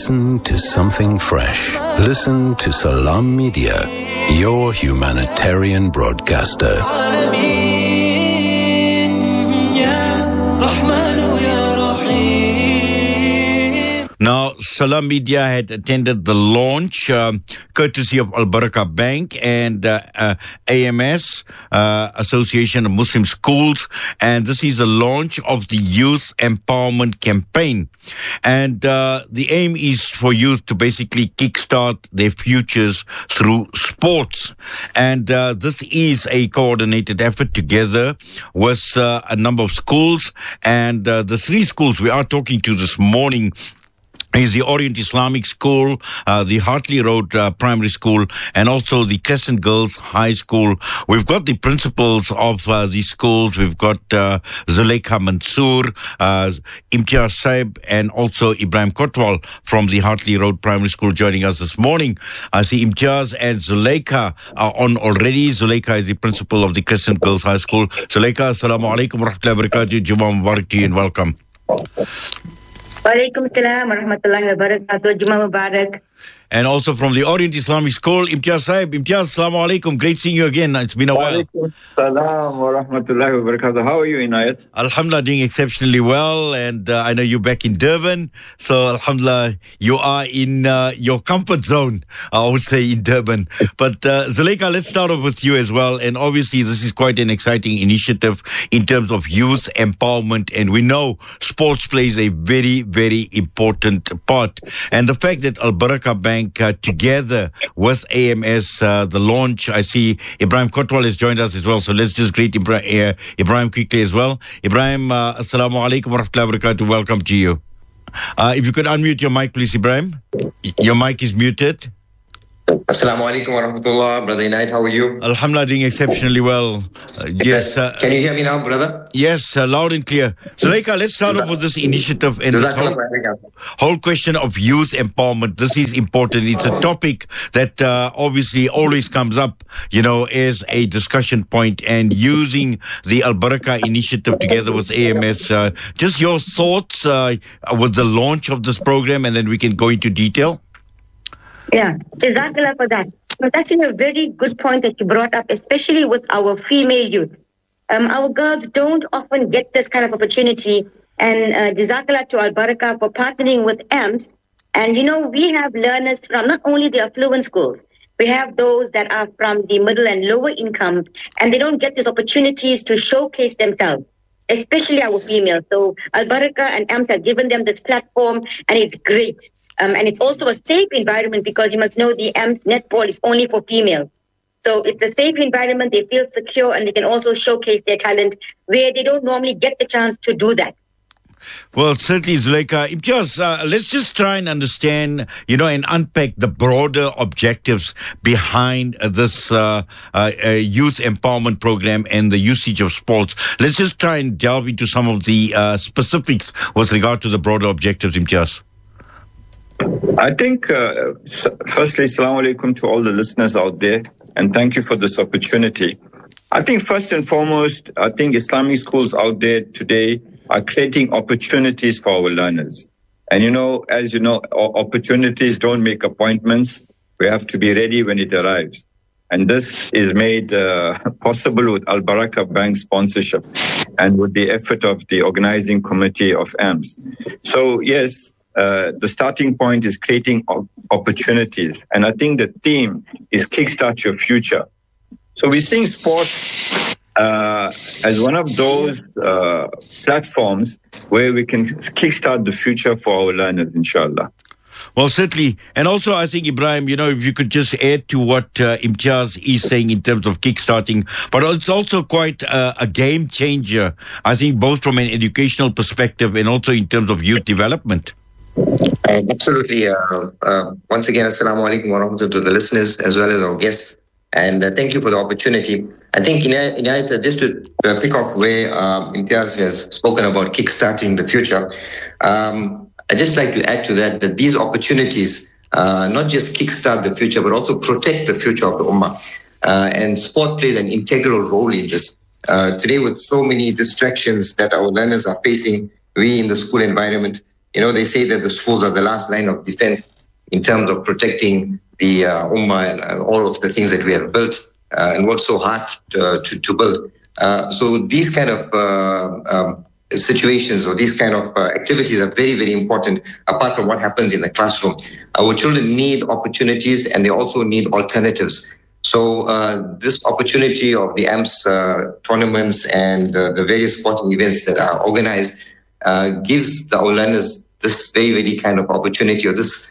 Listen to something fresh. Listen to Salam Media, your humanitarian broadcaster. Now, Salam Media had attended the launch, courtesy of Al Barakah Bank and AMS, Association of Muslim Schools. And this is the launch of the Youth Empowerment Campaign. And the aim is for youth to basically kickstart their futures through sports. And this is a coordinated effort together with a number of schools. And the three schools we are talking to this morning is the Orient Islamic School, the Hartley Road Primary School, and also the Crescent Girls High School. We've got the principals of these schools. We've got Zuleika Mansoor, Imtiaz Saib, and also Ibrahim Kotwal from the Hartley Road Primary School joining us this morning. I see Imtiaz and Zuleika are on already. Zuleika is the principal of the Crescent Girls High School. Zuleika, assalamu alaikum wa rahmatullahi wa barakatuh. Jummah Mubarak to you and welcome. Walaikum salam wa rahmatullahi wa barakatuh. Jummah Mubarak. And also from the Orient Islamic School, Imtiaz Saib. Imtiaz, assalamu alaikum. Great seeing you again. It's been a while. Walaikum salam wa rahmatullahi wa barakatuh. How are you, Inayat? Alhamdulillah, doing exceptionally well. And I know you're back in Durban. So, Alhamdulillah, you are in your comfort zone, I would say, in Durban. But Zuleika, let's start off with you as well. And obviously, this is quite an exciting initiative in terms of youth empowerment. And we know sports plays a very, very important part. And the fact that Al Barakah Bank together with AMS, the launch, I see Ibrahim Kotwal has joined us as well. So let's just greet Ibrahim quickly as well. Ibrahim, assalamu alaikum wa rahmatullahi wa barakatuh. Welcome to you. If you could unmute your mic, please, Ibrahim. Your mic is muted. Assalamu alaikum wa rahmatullah. Brother Inayat, how are you? Alhamdulillah, doing exceptionally well. Yes. Can you hear me now, brother? Yes, loud and clear. Zuleika, let's start off with this initiative and this whole question of youth empowerment. This is important. It's a topic that obviously always comes up, as a discussion point, and using the Al Barakah initiative together with AMS. Just your thoughts with the launch of this program, and then we can go into detail. Yeah, Jazakallah for that. But that's a very good point that you brought up, especially with our female youth. Our girls don't often get this kind of opportunity. And Jazakallah to Al Barakah for partnering with AMS. And, we have learners from not only the affluent schools, we have those that are from the middle and lower income, and they don't get these opportunities to showcase themselves, especially our females. So Al Barakah and AMS have given them this platform, and it's great. And it's also a safe environment because you must know the AMS netball is only for females. So it's a safe environment. They feel secure and they can also showcase their talent where they don't normally get the chance to do that. Well, certainly, Zuleika. Imtiaz, let's just try and understand, and unpack the broader objectives behind this youth empowerment program and the usage of sports. Let's just try and delve into some of the specifics with regard to the broader objectives, Imtiaz. I think, firstly, Assalamu alaikum to all the listeners out there, and thank you for this opportunity. I think first and foremost, I think Islamic schools out there today are creating opportunities for our learners. And as you know, opportunities don't make appointments. We have to be ready when it arrives. And this is made possible with Al Barakah Bank sponsorship and with the effort of the organizing committee of AMS. So yes, the starting point is creating opportunities. And I think the theme is Kickstart Your Future. So we're seeing sport as one of those platforms where we can kickstart the future for our learners, inshallah. Well, certainly. And also, I think, Ibrahim, if you could just add to what Imtiaz is saying in terms of kickstarting, but it's also quite a game changer, I think, both from an educational perspective and also in terms of youth development. Absolutely. Once again, assalamu alaikum wa rahmatullahi to the listeners as well as our guests. And thank you for the opportunity. I think, Inayat, just to pick off where Imtiaz has spoken about kickstarting the future, I'd just like to add to that these opportunities not just kickstart the future, but also protect the future of the Ummah. And sport plays an integral role in this. Today, with so many distractions that our learners are facing, we in the school environment, they say that the schools are the last line of defense in terms of protecting the Ummah and all of the things that we have built and worked so hard to build. So these kind of situations or these kind of activities are very, very important apart from what happens in the classroom. Our children need opportunities and they also need alternatives. So this opportunity of the AMS tournaments and the various sporting events that are organized gives our learners this very, very kind of opportunity or this,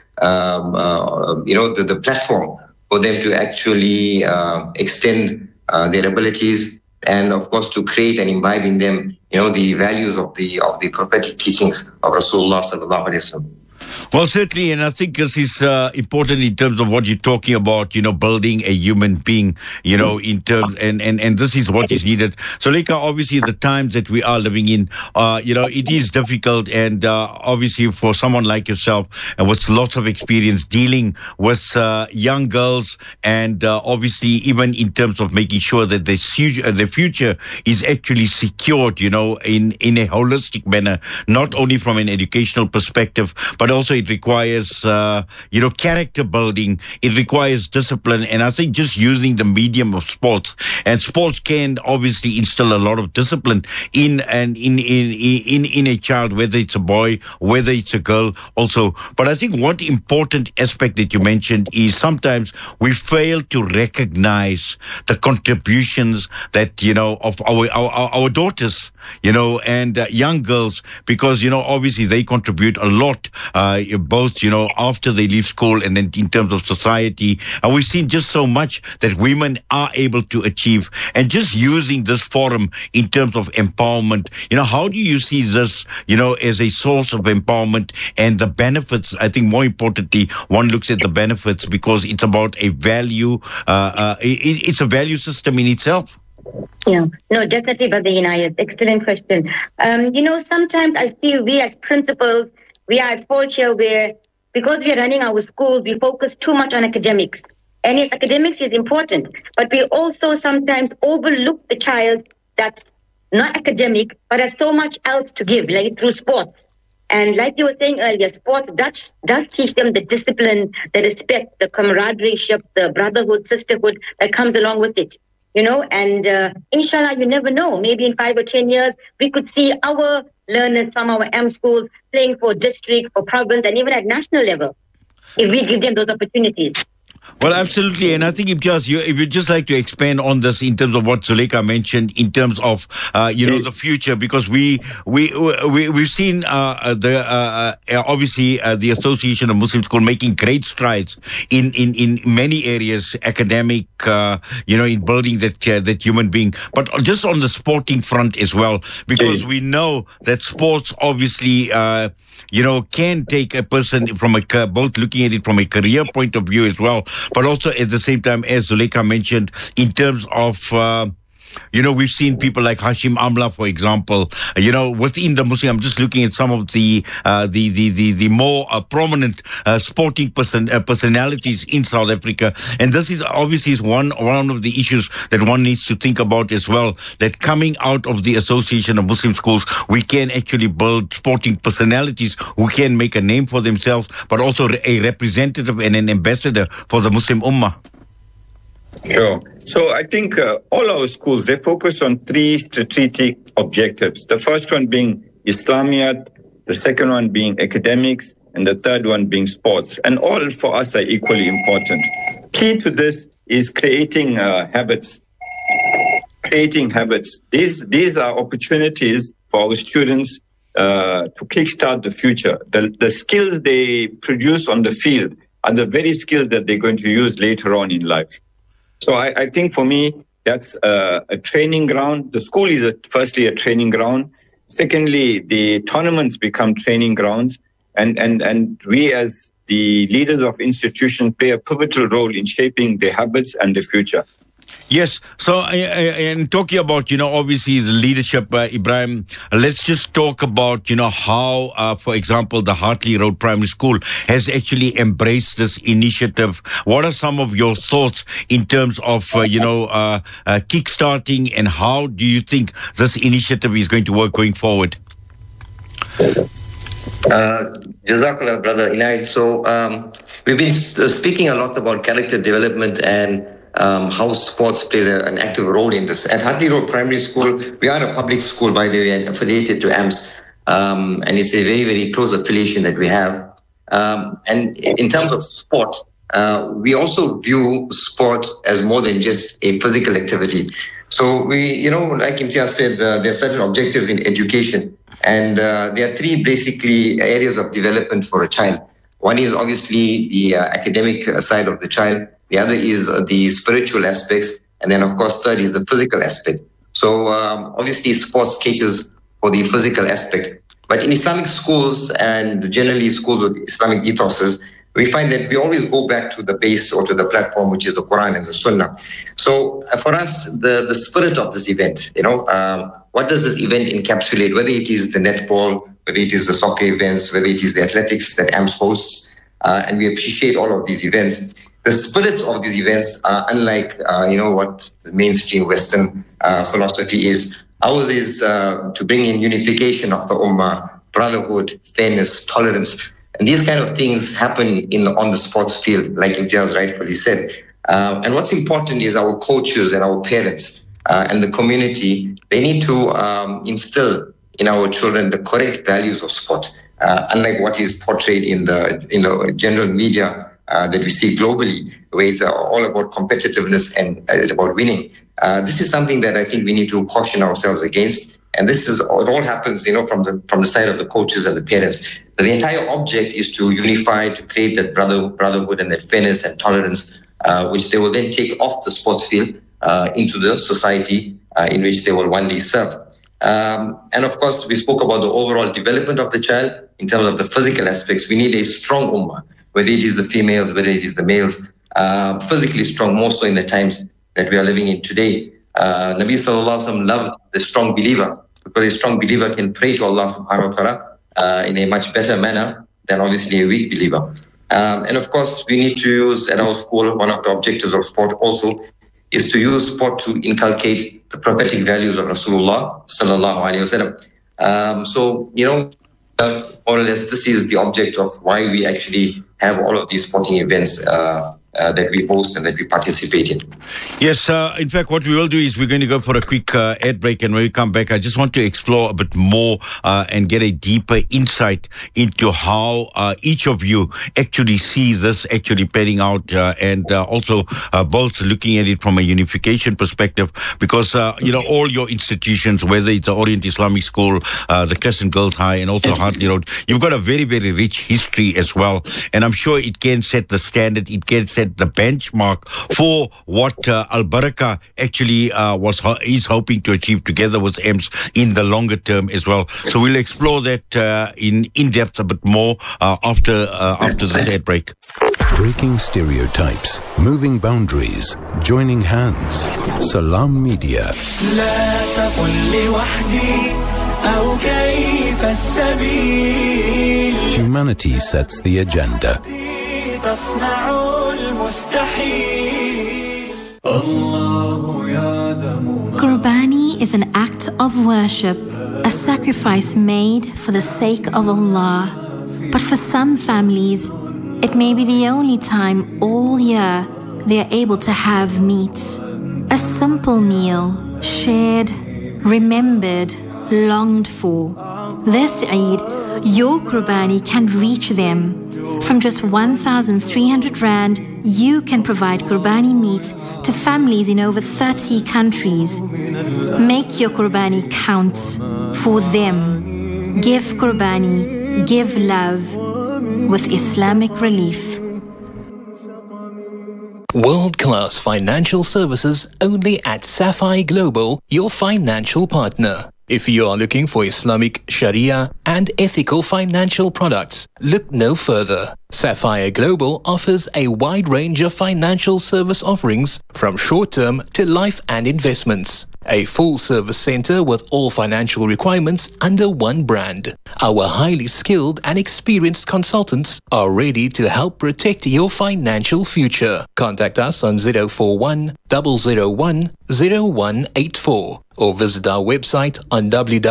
the platform for them to actually extend their abilities and, of course, to create and imbibe in them, the values of the prophetic teachings of Rasulullah sallallahu alaihi wasallam. Well, certainly, and I think this is important in terms of what you're talking about, building a human being, in terms, and this is what is needed. So, Zuleika, obviously, the times that we are living in, it is difficult, and obviously for someone like yourself, and with lots of experience dealing with young girls, and obviously even in terms of making sure that the future is actually secured, in a holistic manner, not only from an educational perspective, but also it requires, character building. It requires discipline. And I think just using the medium of sports, and sports can obviously instill a lot of discipline in a child, whether it's a boy, whether it's a girl also. But I think one important aspect that you mentioned is sometimes we fail to recognize the contributions that, of our daughters, and young girls, because, obviously they contribute a lot, both, after they leave school and then in terms of society. And we've seen just so much that women are able to achieve. And just using this forum in terms of empowerment, how do you see this, as a source of empowerment and the benefits? I think more importantly, one looks at the benefits because it's about a value, it's a value system in itself. Yeah, no, definitely, Brother Inayat. Excellent question. Sometimes I feel we as principals, we are at fault here where, because we are running our schools, we focus too much on academics. And yes, academics is important, but we also sometimes overlook the child that's not academic, but has so much else to give, like through sports. And like you were saying earlier, sports does teach them the discipline, the respect, the camaraderie, the brotherhood, sisterhood that comes along with it. And inshallah, you never know. Maybe in 5 or 10 years, we could see our learners from our M schools playing for district, for province, and even at national level, if we give them those opportunities. Well, absolutely. And I think if you'd just like to expand on this in terms of what Zuleika mentioned in terms of, the future, because we've seen obviously the Association of Muslim Schools making great strides in many areas, academic, in building that human being, but just on the sporting front as well, because we know that sports obviously, can take a person from both looking at it from a career point of view as well, but also at the same time, as Zuleika mentioned, in terms of, we've seen people like Hashim Amla, for example, within the Muslim. I'm just looking at some of the more prominent sporting personalities in South Africa. And this is obviously one of the issues that one needs to think about as well, that coming out of the Association of Muslim Schools, we can actually build sporting personalities who can make a name for themselves, but also a representative and an ambassador for the Muslim Ummah. Sure. So I think all our schools, they focus on 3 strategic objectives. The first one being Islamiyat, the second one being academics, and the third one being sports. And all for us are equally important. Key to this is creating habits. Creating habits. These are opportunities for our students to kickstart the future. The skills they produce on the field are the very skills that they're going to use later on in life. So I think for me, that's a training ground. The school is firstly a training ground. Secondly, the tournaments become training grounds. And we as the leaders of institutions play a pivotal role in shaping the habits and the future. Yes. So, and talking about, obviously the leadership, Ibrahim, let's just talk about, how, for example, the Hartley Road Primary School has actually embraced this initiative. What are some of your thoughts in terms of, kickstarting, and how do you think this initiative is going to work going forward? Jazakallah, Brother Inayat. So we've been speaking a lot about character development and how sports plays an active role in this. At Hartley Road Primary School, we are a public school, by the way, and affiliated to AMS. And it's a very, very close affiliation that we have. And in terms of sport, we also view sport as more than just a physical activity. So we, like Imtiaz said, there are certain objectives in education. And there are three basically areas of development for a child. One is obviously the academic side of the child. The other is the spiritual aspects. And then, of course, third is the physical aspect. So obviously sports caters for the physical aspect. But in Islamic schools and generally schools with Islamic ethoses, we find that we always go back to the base or to the platform, which is the Quran and the Sunnah. So for us, the spirit of this event, what does this event encapsulate, whether it is the netball, whether it is the soccer events, whether it is the athletics that AMS hosts, and we appreciate all of these events. The spirits of these events are unlike, what the mainstream Western philosophy is. Ours is to bring in unification of the Ummah, brotherhood, fairness, tolerance. And these kind of things happen on the sports field, like Imtiaz rightfully said. And what's important is our coaches and our parents and the community, they need to instill in our children the correct values of sport, unlike what is portrayed in the general media that we see globally, where it's all about competitiveness and it's about winning. This is something that I think we need to caution ourselves against. And it all happens, from the side of the coaches and the parents. The entire object is to unify, to create that brotherhood and that fairness and tolerance, which they will then take off the sports field into the society in which they will one day serve. And of course, we spoke about the overall development of the child in terms of the physical aspects. We need a strong ummah, whether it is the females, whether it is the males, physically strong, more so in the times that we are living in today. Nabi Sallallahu Alaihi Wasallam loved the strong believer, because a strong believer can pray to Allah subhanahu wa ta'ala in a much better manner than obviously a weak believer. And of course, we need to use at our school, one of the objectives of sport also is to use sport to inculcate the prophetic values of Rasulullah sallallahu alaihi wasallam. So, more or less, this is the object of why we actually have all of these sporting events that we host and that we participate in. Yes, in fact, what we will do is we're going to go for a quick ad break, and when we come back, I just want to explore a bit more and get a deeper insight into how each of you actually sees this actually panning out, and also both looking at it from a unification perspective, because, all your institutions, whether it's the Orient Islamic School, the Crescent Girls High, and also Hartley Road, you've got a very, very rich history as well, and I'm sure it can set the standard, it can set the benchmark for what Al Barakah actually is hoping to achieve together with AMS in the longer term as well. So we'll explore that in depth a bit more after this ad break. Breaking stereotypes, moving boundaries, joining hands. Salam Media. Humanity sets the agenda. Qurbani is an act of worship, a sacrifice made for the sake of Allah. But for some families, it may be the only time all year they are able to have meat. A simple meal, shared, remembered, longed for. This Eid, your Qurbani can reach them. From just 1,300 Rand, you can provide Qurbani meat to families in over 30 countries. Make your Qurbani count for them. Give Qurbani, give love with Islamic Relief. World-class financial services only at Sapphire Global, your financial partner. If you are looking for Islamic Sharia and ethical financial products, look no further. Sapphire Global offers a wide range of financial service offerings from short-term to life and investments. A full-service center with all financial requirements under one brand. Our highly skilled and experienced consultants are ready to help protect your financial future. Contact us on 041 001 0184 or visit our website on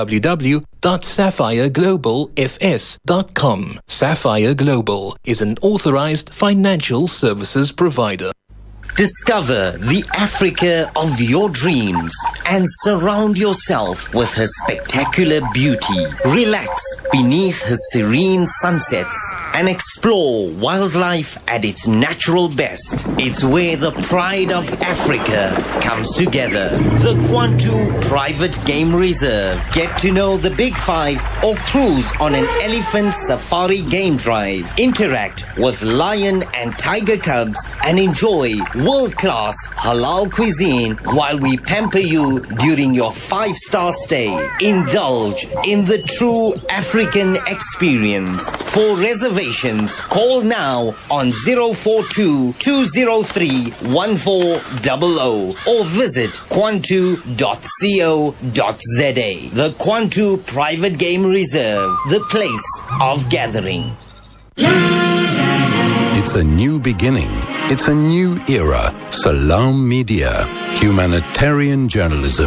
www.sapphireglobalfs.com. Sapphire Global is an authorized financial services provider. Discover the Africa of your dreams and surround yourself with her spectacular beauty. Relax beneath her serene sunsets and explore wildlife at its natural best. It's where the pride of Africa comes together. The Kwantu Private Game Reserve. Get to know the Big Five or cruise on an elephant safari game drive. Interact with lion and tiger cubs and enjoy world-class halal cuisine while we pamper you during your 5-star stay. Indulge in the true African experience. For reservations, call now on 042-203-1400 or visit kwantu.co.za. The Kwantu Private Game Reserve, the place of gathering. It's a new beginning. It's a new era. Salam Media. Humanitarian journalism.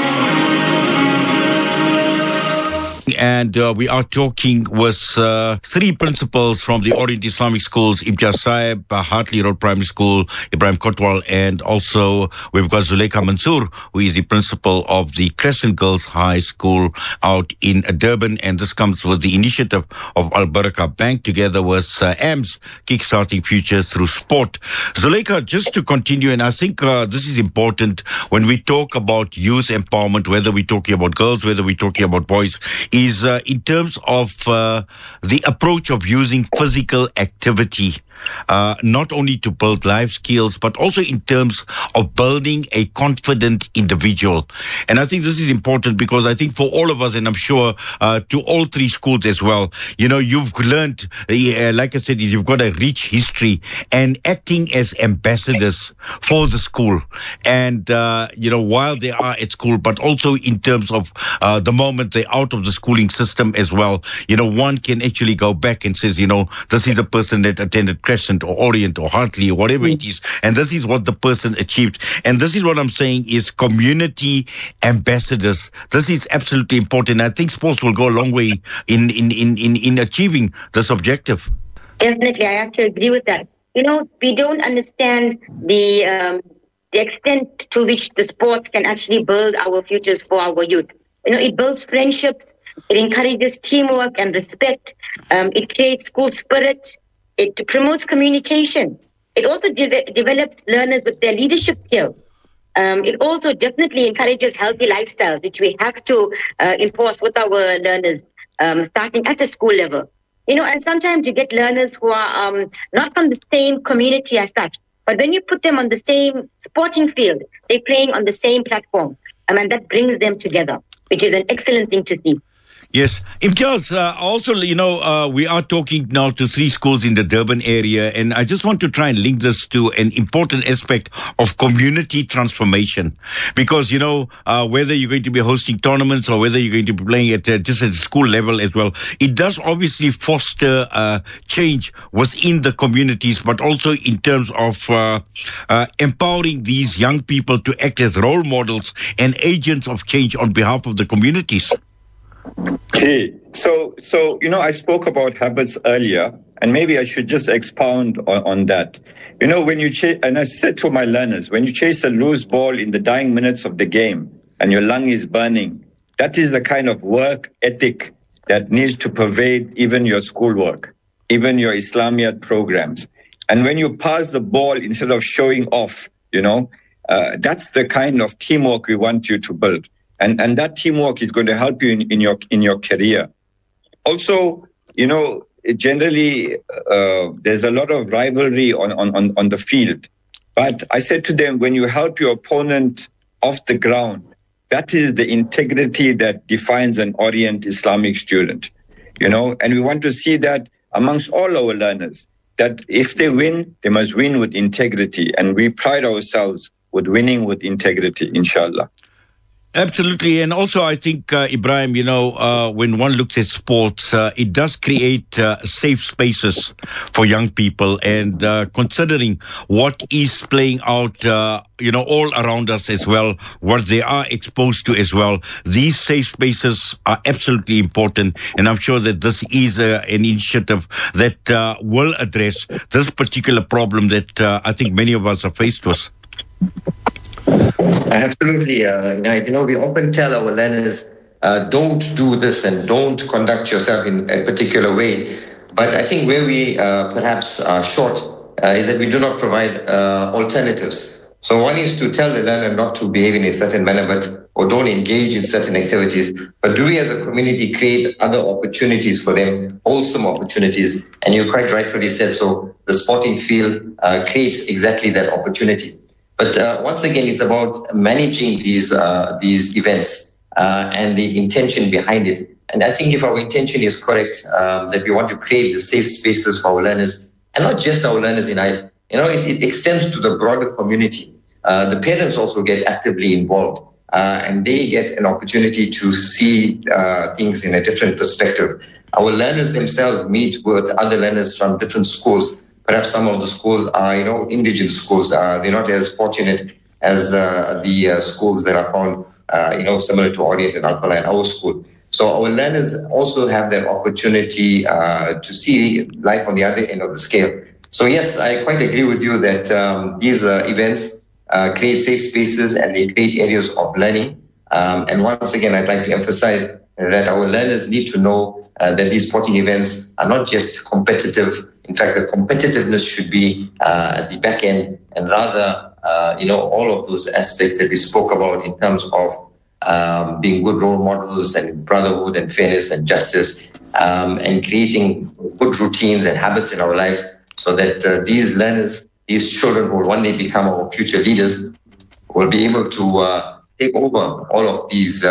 And we are talking with three principals from the Orient Islamic Schools, Imtiaz Saib, Hartley Road Primary School, Ibrahim Kotwal, and also we've got Zuleika Mansoor, who is the principal of the Crescent Girls High School out in Durban. And this comes with the initiative of Al Barakah Bank together with AMS, Kickstarting Futures Through Sport. Zuleika, just to continue, and I think this is important when we talk about youth empowerment, whether we're talking about girls, whether we're talking about boys, is in terms of the approach of using physical activity, not only to build life skills, but also in terms of building a confident individual. And I think this is important because I think for all of us, and I'm sure to all three schools as well, you know, you've learned, like I said, is you've got a rich history and acting as ambassadors for the school. And, you know, while they are at school, but also in terms of the moment they're out of the schooling system as well, you know, one can actually go back and says, you know, this is a person that attended Crescent or Orient or Hartley or whatever it is, and this is what the person achieved. And this is what I'm saying is community ambassadors. This is absolutely important. I think sports will go a long way in achieving this objective. Definitely, I have to agree with that. You know, we don't understand the extent to which the sports can actually build our futures for our youth. You know, it builds friendships, it encourages teamwork and respect, it creates school spirit, it promotes communication. It also develops learners with their leadership skills. It also definitely encourages healthy lifestyles, which we have to enforce with our learners, starting at the school level. You know, and sometimes you get learners who are not from the same community as such, but when you put them on the same sporting field, they're playing on the same platform, and that brings them together, which is an excellent thing to see. Yes. Imtiaz, also, you know, we are talking now to three schools in the Durban area, and I just want to try and link this to an important aspect of community transformation. Because, you know, whether you're going to be hosting tournaments or whether you're going to be playing at just at school level as well, it does obviously foster change within the communities, but also in terms of empowering these young people to act as role models and agents of change on behalf of the communities. Okay, so you know, I spoke about habits earlier, and maybe I should just expound on that. You know, when you and I said to my learners, when you chase a loose ball in the dying minutes of the game and your lung is burning, that is the kind of work ethic that needs to pervade even your schoolwork, even your Islamiyat programs. And when you pass the ball instead of showing off, you know, that's the kind of teamwork we want you to build. And that teamwork is going to help you in your career. Also, you know, generally there's a lot of rivalry on the field. But I said to them, when you help your opponent off the ground, that is the integrity that defines an Orient Islamic student. You know, and we want to see that amongst all our learners, that if they win, they must win with integrity. And we pride ourselves with winning with integrity, inshallah. Absolutely. And also, I think, Ibrahim, when one looks at sports, it does create safe spaces for young people. And considering what is playing out, all around us as well, what they are exposed to as well, these safe spaces are absolutely important. And I'm sure that this is an initiative that will address this particular problem that I think many of us are faced with. Absolutely. We often tell our learners, don't do this and don't conduct yourself in a particular way. But I think where we perhaps are short is that we do not provide alternatives. So one is to tell the learner not to behave in a certain manner, or don't engage in certain activities. But do we as a community create other opportunities for them, wholesome opportunities? And you quite rightfully said so, the sporting field creates exactly that opportunity. But once again, it's about managing these events and the intention behind it. And I think if our intention is correct, that we want to create the safe spaces for our learners, and not just our learners it extends to the broader community. The parents also get actively involved, and they get an opportunity to see things in a different perspective. Our learners themselves meet with other learners from different schools. Perhaps some of the schools are, indigent schools. They're not as fortunate as the schools that are found, similar to Orient and Al-Falah and our school. So our learners also have that opportunity to see life on the other end of the scale. So yes, I quite agree with you that these events create safe spaces and they create areas of learning. And once again, I'd like to emphasize that our learners need to know that these sporting events are not just competitive. In fact, the competitiveness should be at the back end, and rather, all of those aspects that we spoke about in terms of being good role models and brotherhood and fairness and justice, and creating good routines and habits in our lives, so that these learners, these children who will one day become our future leaders, will be able to take over all of these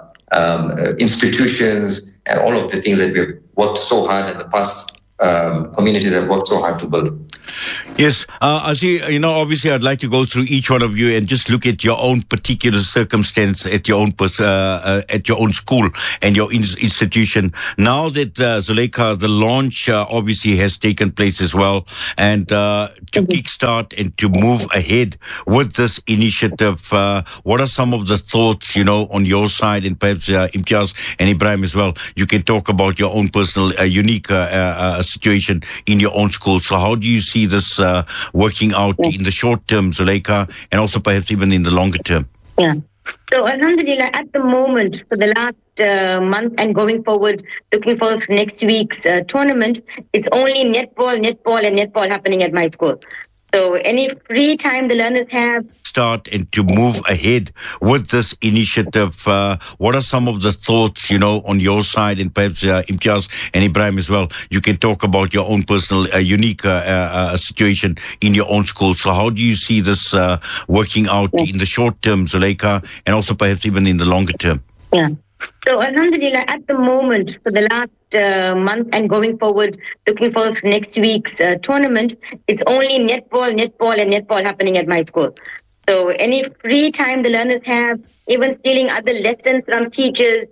institutions and all of the things that we've worked so hard in the past. Communities have worked so hard to build. Yes, Azi, obviously I'd like to go through each one of you and just look at your own particular circumstance at your own school and your institution. Now that Zuleika, the launch obviously has taken place as well, and to kickstart and to move ahead with this initiative, what are some of the thoughts, on your side, and perhaps Imtiaz and Ibrahim as well? You can talk about your own personal, unique situation in your own school. So how do you see this working out in the short term, Zuleika, and also perhaps even in the longer term? Yeah. So Alhamdulillah, at the moment, for the last month and going forward, looking forward to next week's tournament, it's only netball happening at my school. So any free time the learners have. Start and to move ahead with this initiative. What are some of the thoughts, on your side, and perhaps Imtiaz and Ibrahim as well? You can talk about your own personal, unique situation in your own school. So how do you see this working out in the short term, Zuleika, and also perhaps even in the longer term? Yeah. So Alhamdulillah, at the moment, for the last month and going forward, looking forward to next week's tournament, it's only netball happening at my school. So any free time the learners have, even stealing other lessons from teachers,